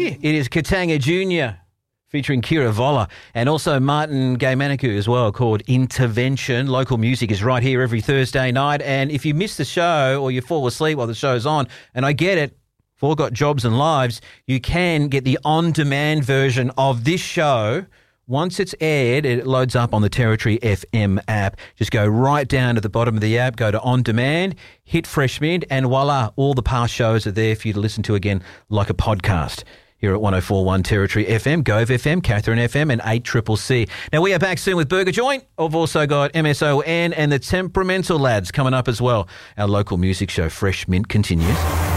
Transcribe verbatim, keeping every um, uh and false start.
It is Katanga Junior featuring Kira Voller and also Martin Gaymaniku as well, called Intervention. Local music is right here every Thursday night. And if you miss the show or you fall asleep while the show's on, and I get it, we've all got jobs and lives, you can get the on-demand version of this show. Once it's aired, it loads up on the Territory F M app. Just go right down to the bottom of the app, go to On Demand, hit Fresh Mint, and voila, all the past shows are there for you to listen to again like a podcast. Here at one oh four point one Territory F M, Gove F M, Catherine F M and eight C C C. Now, we are back soon with Burger Joint. I've also got M S O N and the Temperamental Lads coming up as well. Our local music show, Fresh Mint, continues.